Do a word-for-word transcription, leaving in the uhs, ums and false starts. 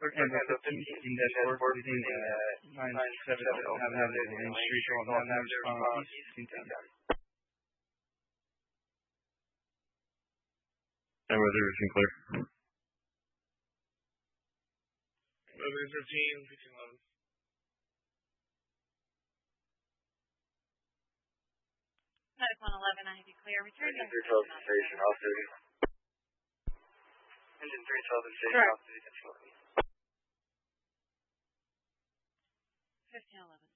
And the fifteen in that four leading nine seven Avenue Lane Street, Roland Avenue, East Clinton. And weather is Sinclair. Weather fifteen, fifteen eleven. Medic one eleven, I have you clear. Return to three twelve station, off duty. Engine three twelve station, off duty. fifteen eleven.